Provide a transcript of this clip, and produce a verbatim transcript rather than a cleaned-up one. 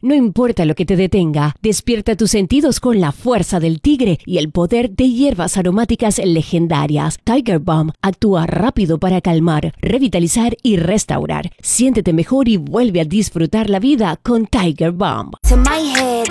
No importa lo que te detenga, despierta tus sentidos con la fuerza del tigre y el poder de hierbas aromáticas legendarias. Tiger Balm actúa rápido para calmar, revitalizar y restaurar. Siéntete mejor y vuelve a disfrutar la vida con Tiger Balm. To my head,